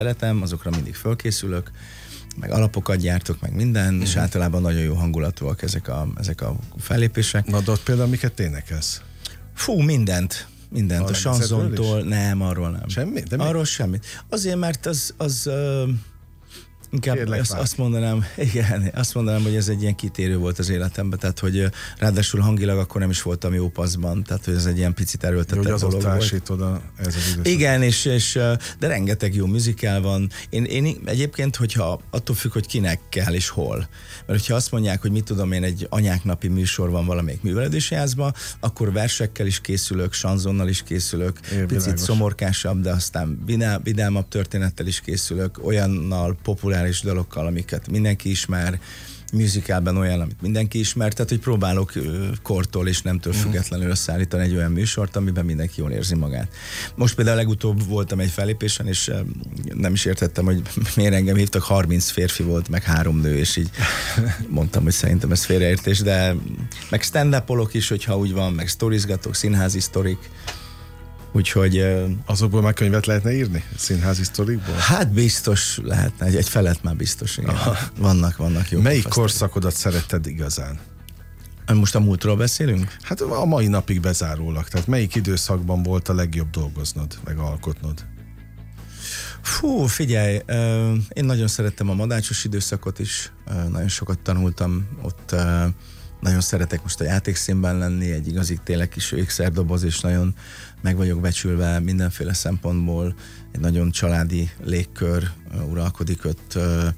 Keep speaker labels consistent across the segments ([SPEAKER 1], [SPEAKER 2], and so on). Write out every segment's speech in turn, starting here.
[SPEAKER 1] szeretem, azokra mindig fölkészülök, meg alapokat gyártok, meg minden, és általában nagyon jó hangulatúak ezek a fellépések.
[SPEAKER 2] Na, de ott például miket énekelsz?
[SPEAKER 1] Fú, mindent. A sanzontól, nem, arról nem.
[SPEAKER 2] Semmi? De
[SPEAKER 1] arról semmit. Azért, mert az inkább azt mondanám, hogy ez egy ilyen kitérő volt az életemben, tehát hogy ráadásul hangilag akkor nem is voltam jó paszban, tehát hogy ez egy ilyen picit erőltetett dolog volt.
[SPEAKER 2] Oda ez az időszak.
[SPEAKER 1] Igen, de rengeteg jó műzikál van. Én egyébként, hogyha attól függ, hogy kinek kell és hol. Mert hogyha azt mondják, hogy mit tudom én, egy anyáknapi műsor van valamelyik művelődési házban, akkor versekkel is készülök, sanzonnal is készülök, picit szomorkásabb, de aztán vidámabb történettel is készülök, olyannal populáris dalokkal, amiket mindenki ismer, musicalben olyan, amit mindenki ismer, tehát hogy próbálok kortól és nemtől függetlenül összeállítani egy olyan műsort, amiben mindenki jól érzi magát. Most például legutóbb voltam egy fellépésen, és nem is értettem, hogy miért engem hívtak, 30 férfi volt, meg 3 nő, és így mondtam, hogy szerintem ez félreértés, de meg stand-upolok is, hogyha úgy van, meg sztorizgatok, színházi sztorik. Úgyhogy...
[SPEAKER 2] Azokból már könyvet lehetne írni? Színházi sztorikból?
[SPEAKER 1] Hát biztos lehetne, egy felet már biztos, igen. Vannak jó.
[SPEAKER 2] Melyik korszakodat szeretted igazán?
[SPEAKER 1] Most a múltról beszélünk?
[SPEAKER 2] Hát a mai napig bezárólag. Tehát melyik időszakban volt a legjobb dolgoznod, meg alkotnod?
[SPEAKER 1] Fú, figyelj, én nagyon szerettem a madácsos időszakot is, nagyon sokat tanultam ott, nagyon szeretek most a játékszínben lenni, egy igazi tényleg kis ékszerdoboz, és nagyon meg vagyok becsülve mindenféle szempontból, egy nagyon családi légkör uralkodik ott.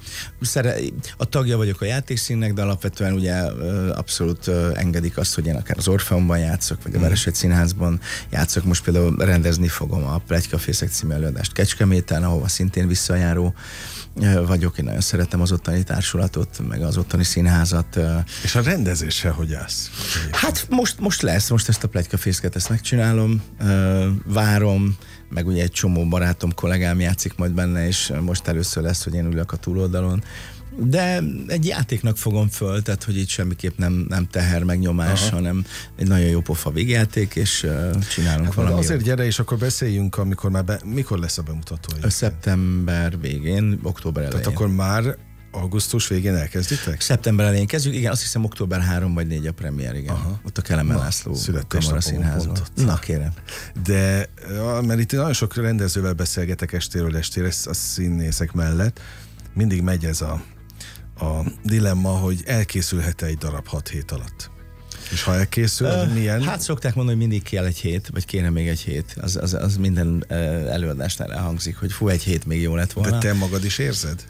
[SPEAKER 1] A tagja vagyok a játékszínnek, de alapvetően ugye abszolút engedik azt, hogy én akár az Orfeumban játszok, vagy a Vereshegy Színházban játszok. Most például rendezni fogom a Pletykafészek című előadást Kecskeméten, ahova szintén visszajáró vagyok. Én nagyon szeretem az ottani társulatot, meg az ottani színházat.
[SPEAKER 2] És a rendezéssel hogy állsz?
[SPEAKER 1] Hát most ezt a Pletykafészket, ezt megcsinálom, várom, meg ugye egy csomó barátom, kollégám játszik majd benne, és most először lesz, hogy én ülök a túloldalon. De egy játéknak fogom föl, tehát hogy itt semmiképp nem teher meg nyomás, hanem egy nagyon jó pofa végjáték, és csinálunk valami.
[SPEAKER 2] Azért gyere, és akkor beszéljünk, amikor mikor lesz a bemutató?
[SPEAKER 1] Szeptember végén, október elején.
[SPEAKER 2] Tehát akkor már augusztus végén elkezditek?
[SPEAKER 1] Szeptember elején kezdjük, igen, azt hiszem október 3 vagy 4 a premier, igen. Ott a Kelemen László Kamara Színházban. Na kérem.
[SPEAKER 2] De, mert itt nagyon sok rendezővel beszélgetek estéről estére, a színészek mellett, mindig megy ez a dilemma, hogy elkészülhet-e egy darab 6 hét alatt. És ha elkészül, milyen?
[SPEAKER 1] Hát szokták mondani, hogy mindig kell egy hét, vagy kéne még egy hét. Az minden előadásnál elhangzik, hogy fú, egy hét még jó lett volna.
[SPEAKER 2] De te magad is érzed?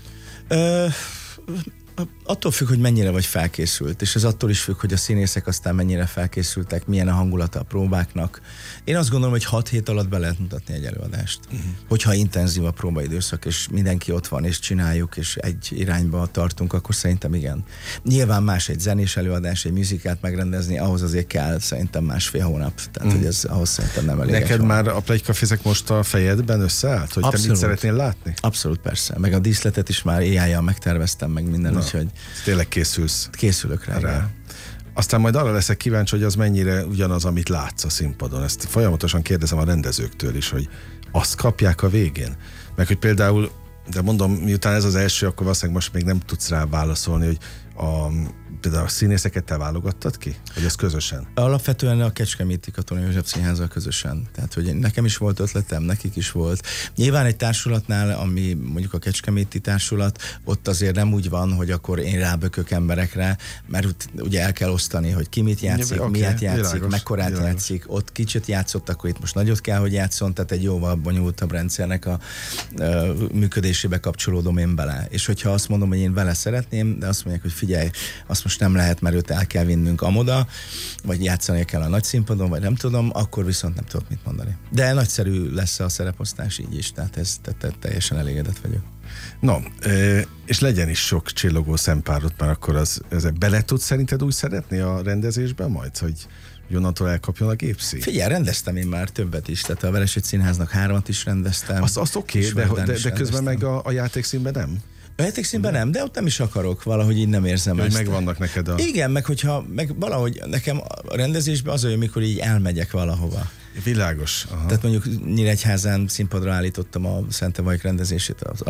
[SPEAKER 1] Attól függ, hogy mennyire vagy felkészült, és ez attól is függ, hogy a színészek aztán mennyire felkészültek, milyen a hangulata a próbáknak. Én azt gondolom, hogy 6 hét alatt be lehet mutatni egy előadást. Hogyha intenzív a próbaidőszak, és mindenki ott van, és csináljuk, és egy irányba tartunk, akkor szerintem igen. Nyilván más egy zenés előadás, egy műzikát megrendezni, ahhoz azért kell szerintem 1,5 hónap. Tehát, hogy ez ahhoz szerintem nem elég.
[SPEAKER 2] Neked már a Pletykafészek most a fejedben összeállt? Hogy
[SPEAKER 1] abszolút.
[SPEAKER 2] Te mit szeretnél látni?
[SPEAKER 1] Abszolút, persze. Meg a díszletet is már AI-jal megterveztem, meg minden, úgyhogy
[SPEAKER 2] tényleg készülsz.
[SPEAKER 1] Készülök rá.
[SPEAKER 2] Aztán majd arra leszek kíváncsi, hogy az mennyire ugyanaz, amit látsz a színpadon. Ezt folyamatosan kérdezem a rendezőktől is, hogy azt kapják a végén. Meg hogy például, de mondom, miután ez az első, akkor valószínűleg most még nem tudsz rá válaszolni, hogy például a színészeket te válogattad ki? Vagy ez közösen?
[SPEAKER 1] Alapvetően a Kecskeméti Katona József Színházzal közösen. Tehát, hogy nekem is volt ötletem, nekik is volt. Nyilván egy társulatnál, ami mondjuk a Kecskeméti társulat, ott azért nem úgy van, hogy akkor én rábökök emberekre, mert ugye el kell osztani, hogy ki mit játszik, miért játszik, mekkorát játszik. Ott kicsit játszott, akkor itt most nagyot kell, hogy játszon, tehát egy jóval bonyolultabb rendszernek a működésébe kapcsolódom én bele. És hogyha azt mondom, hogy én vele szeretném, de azt mondják, hogy figyelj, azt most nem lehet, mert őt el kell vinnünk amoda, vagy játszani kell a nagy színpadon, vagy nem tudom, akkor viszont nem tudok mit mondani. De nagyszerű lesz a szereposztás így is, tehát teljesen elégedett vagyok.
[SPEAKER 2] No, és legyen is sok csillogó szempárod, mert akkor bele tudsz szerinted úgy szeretni a rendezésben majd, hogy onnantól elkapjon a gépszín?
[SPEAKER 1] Figyelj, rendeztem én már többet is, tehát a Vereshegy Színháznak 3-at is rendeztem.
[SPEAKER 2] Azt oké, de közben meg a játékszínben nem?
[SPEAKER 1] A játékszínben nem, de ott nem is akarok, valahogy így nem érzem ezt.
[SPEAKER 2] Hogy megvannak neked a...
[SPEAKER 1] Igen, meg valahogy nekem a rendezésben az olyan, amikor így elmegyek valahova.
[SPEAKER 2] Világos. Aha.
[SPEAKER 1] Tehát mondjuk Nyíregyházán színpadra állítottam a Szent Evaik rendezését, az